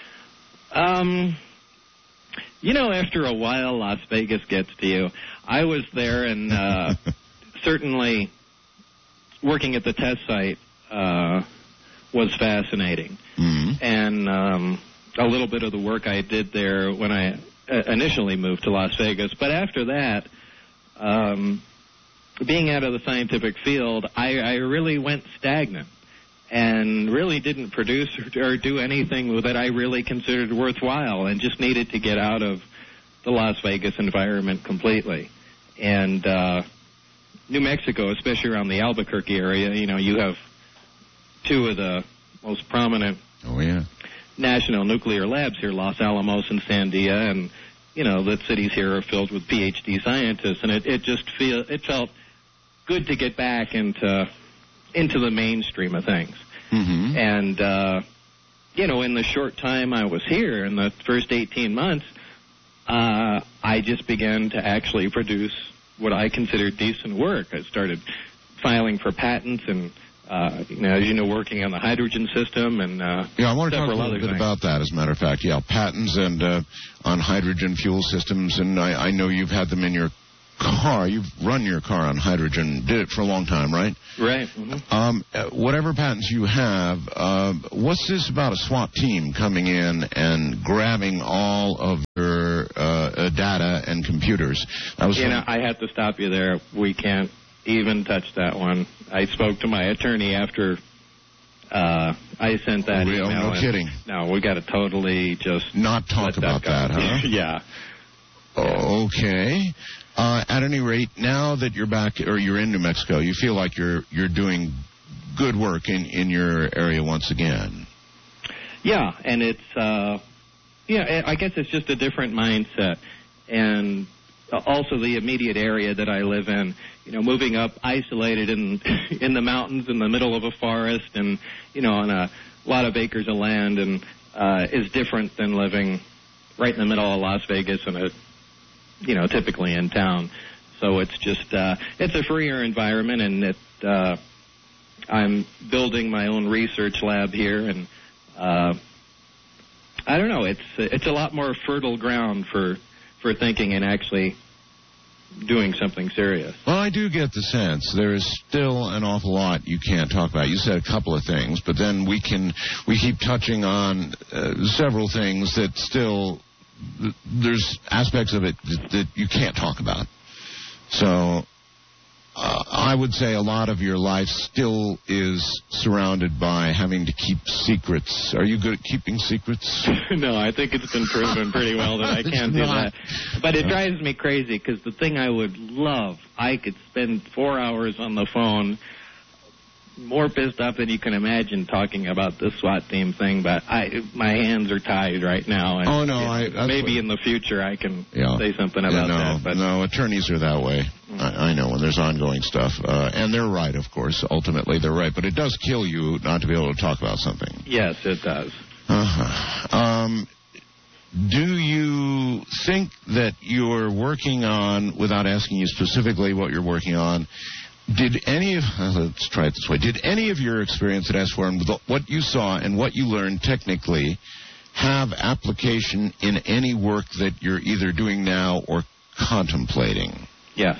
Um, you know, after a while, Las Vegas gets to you. I was there, and uh, certainly working at the test site, Uh, was fascinating. Mm-hmm. And um, a little bit of the work I did there when I uh, initially moved to Las Vegas. But after that, um, being out of the scientific field, I, I really went stagnant and really didn't produce or, or do anything that I really considered worthwhile, and just needed to get out of the Las Vegas environment completely. And uh, New Mexico, especially around the Albuquerque area, you know, you have two of the most prominent oh, yeah. national nuclear labs here, Los Alamos and Sandia, and, you know, the cities here are filled with P H D scientists, and it, it just feel it felt good to get back into into the mainstream of things. Mm-hmm. And, uh, you know, in the short time I was here, in the first eighteen months, uh, I just began to actually produce what I considered decent work. I started filing for patents and Uh, you know, as you know, working on the hydrogen system and uh, yeah, I want to talk a little bit things. about that. As a matter of fact, yeah, patents and uh, on hydrogen fuel systems, and I, I know you've had them in your car. You've run your car on hydrogen. Did it for a long time, right? Right. Mm-hmm. Um, whatever patents you have, uh, what's this about a SWAT team coming in and grabbing all of your uh, data and computers? I was you know, I have to stop you there. We can't even touch that one. I spoke to my attorney after uh, I sent that Real, email. No kidding. No, we got to totally just not talk about that, that huh? yeah. Okay. Uh, at any rate, now that you're back or you're in New Mexico, you feel like you're you're doing good work in, in your area once again. Yeah, and it's uh, yeah, I guess it's just a different mindset, and also the immediate area that I live in, you know, moving up isolated in in the mountains in the middle of a forest and, you know, on a lot of acres of land, and uh, is different than living right in the middle of Las Vegas and, a, you know, typically in town. So it's just, uh, it's a freer environment, and it, uh, I'm building my own research lab here, and uh, I don't know, it's it's a lot more fertile ground for for thinking and actually doing something serious. Well, I do get the sense there is still an awful lot you can't talk about. You said a couple of things, but then we can we keep touching on uh, several things that still there's aspects of it that, that you can't talk about. So uh, I would say a lot of your life still is surrounded by having to keep secrets. Are you good at keeping secrets? No, I think it's been proven pretty well that I can't do that. But it drives me crazy because the thing I would love, I could spend four hours on the phone, more pissed off than you can imagine, talking about this SWAT team thing, but I my hands are tied right now. And oh, no. It, I, maybe what, in the future I can yeah. say something about yeah, no, that. But no, attorneys are that way. Mm. I, I know when there's ongoing stuff. Uh, and they're right, of course. Ultimately, they're right. But it does kill you not to be able to talk about something. Yes, it does. Uh-huh. Um, do you think that you're working on, without asking you specifically what you're working on, Did any of, uh, let's try it this way, did any of your experience at S four and what you saw and what you learned technically have application in any work that you're either doing now or contemplating? Yes.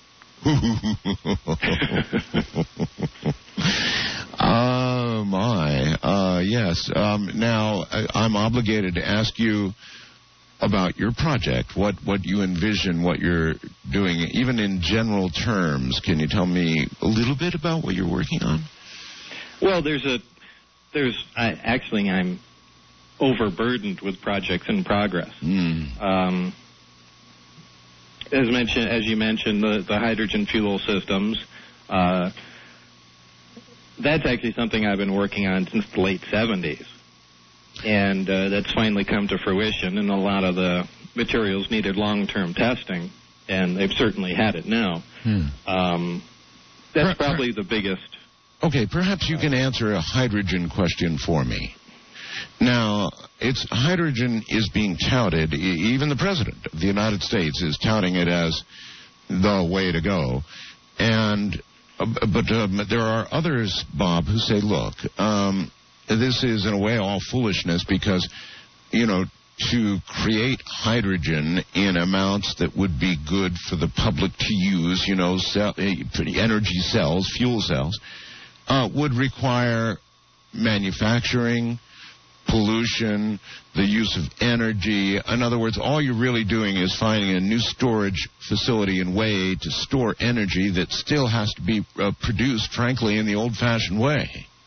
Oh, my. Uh, yes. Um, now, I, I'm obligated to ask you about your project, what, what you envision, what you're doing, even in general terms. Can you tell me a little bit about what you're working on? Well, there's a, there's, I, actually I'm overburdened with projects in progress. Mm. Um, as mentioned, as you mentioned, the, the hydrogen fuel systems, uh, that's actually something I've been working on since the late seventies. And uh, that's finally come to fruition, and a lot of the materials needed long-term testing, and they've certainly had it now. Hmm. Um, that's per- probably per- the biggest. Okay, perhaps you can answer a hydrogen question for me. Now, it's hydrogen is being touted, e- even the President of the United States is touting it as the way to go. And uh, but um, there are others, Bob, who say, look, um, this is, in a way, all foolishness because, you know, to create hydrogen in amounts that would be good for the public to use, you know, cell, energy cells, fuel cells, uh, would require manufacturing, pollution, the use of energy. In other words, all you're really doing is finding a new storage facility and way to store energy that still has to be uh, produced, frankly, in the old-fashioned way.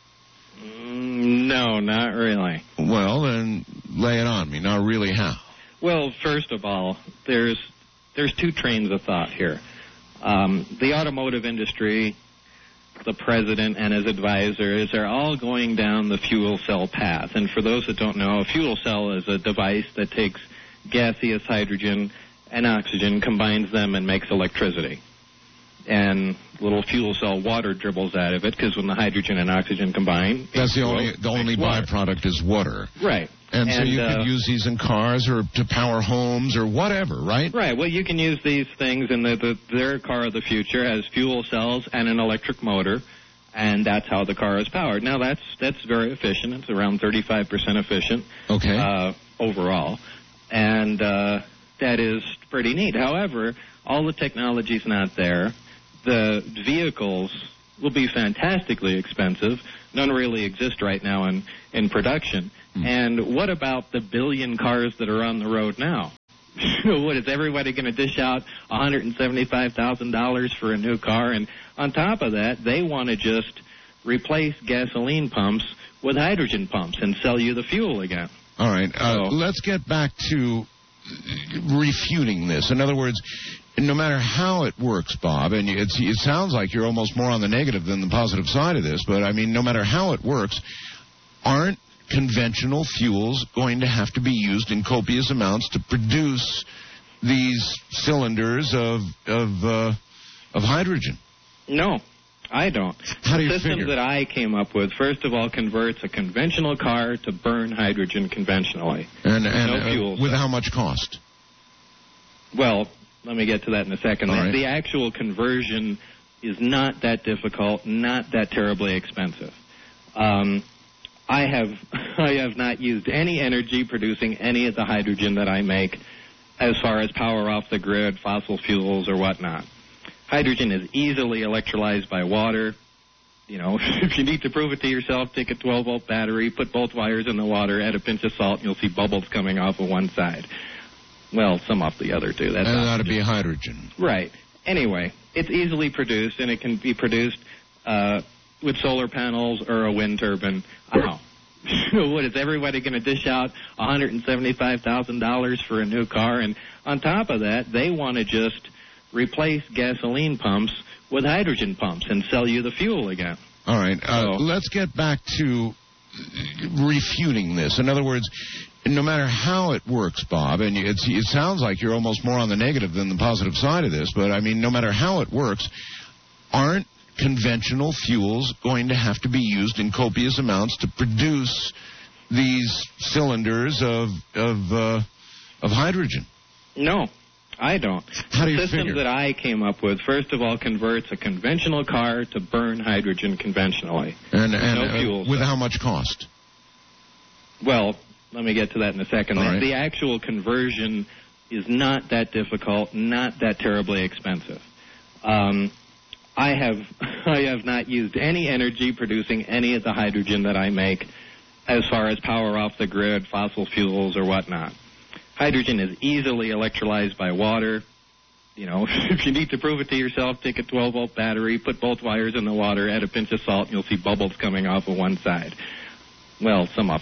No, not really. Well, then lay it on me. Now, really, how? Well, first of all, there's there's two trains of thought here. Um, the automotive industry, the president and his advisors are all going down the fuel cell path. And for those that don't know, a fuel cell is a device that takes gaseous hydrogen and oxygen, combines them, and makes electricity. And little fuel cell water dribbles out of it because when the hydrogen and oxygen combine, that's the only the only byproduct is water. Right. And, and so you uh, could use these in cars or to power homes or whatever, right? Right. Well, you can use these things, and the, the, their car of the future has fuel cells and an electric motor, and that's how the car is powered. Now, that's that's very efficient. It's around thirty-five percent efficient. Okay. Uh, overall, and uh, that is pretty neat. However, all the technology's not there. The vehicles will be fantastically expensive. None really exist right now in, in production. Mm. And what about the billion cars that are on the road now? What, is everybody going to dish out one hundred seventy-five thousand dollars for a new car? And on top of that, they want to just replace gasoline pumps with hydrogen pumps and sell you the fuel again. All right. Uh, so, let's get back to refuting this. In other words, no matter how it works, Bob, and it's, it sounds like you're almost more on the negative than the positive side of this, but, I mean, no matter how it works, aren't conventional fuels going to have to be used in copious amounts to produce these cylinders of of, uh, of hydrogen? No, I don't. How do you the system figure? that I came up with, first of all, converts a conventional car to burn hydrogen conventionally. And, and no uh, fuel with cell. how much cost? Well, let me get to that in a second. All the, right. the actual conversion is not that difficult, not that terribly expensive. Um, I have I have not used any energy producing any of the hydrogen that I make as far as power off the grid, fossil fuels, or whatnot. Hydrogen is easily electrolyzed by water. You know, if you need to prove it to yourself, take a twelve-volt battery, put both wires in the water, add a pinch of salt, and you'll see bubbles coming off of one side. Well, some off the other, too. That's and that ought to be hydrogen. Right. Anyway, it's easily produced, and it can be produced uh, with solar panels or a wind turbine. I don't know. What, is everybody going to dish out one hundred seventy-five thousand dollars for a new car? And on top of that, they want to just replace gasoline pumps with hydrogen pumps and sell you the fuel again. All right. Uh, so, let's get back to refuting this. In other words, no matter how it works, Bob, and it's, it sounds like you're almost more on the negative than the positive side of this, but, I mean, no matter how it works, aren't conventional fuels going to have to be used in copious amounts to produce these cylinders of of, uh, of hydrogen? No. I don't. How do you The system figure? that I came up with, first of all, converts a conventional car to burn hydrogen conventionally. And, and no uh, fuel with cell. how much cost? Well, let me get to that in a second. All The, right. the actual conversion is not that difficult, not that terribly expensive. Um, I have I have not used any energy producing any of the hydrogen that I make as far as power off the grid, fossil fuels, or whatnot. Hydrogen is easily electrolyzed by water. You know, if you need to prove it to yourself, take a twelve-volt battery, put both wires in the water, add a pinch of salt, and you'll see bubbles coming off of one side. Well, some off